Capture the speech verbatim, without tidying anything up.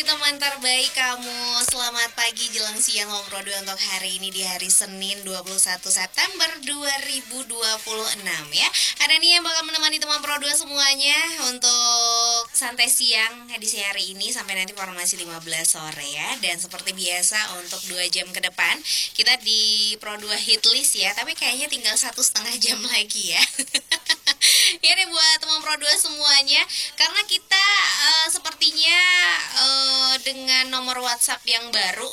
pagi teman terbaik kamu. Selamat pagi jelang siang Home Pro dua untuk hari ini di hari Senin dua puluh satu September dua ribu dua puluh enam ya. Ada nih yang bakal menemani teman Pro dua semuanya untuk santai siang edisi hari ini sampai nanti formasi lima belas sore ya. Dan seperti biasa untuk dua jam ke depan kita di Pro dua Hitlist ya. Tapi kayaknya tinggal satu setengah jam lagi ya. Ya nih buat teman Pro dua semuanya, karena kita uh, sepertinya uh, dengan nomor WhatsApp yang baru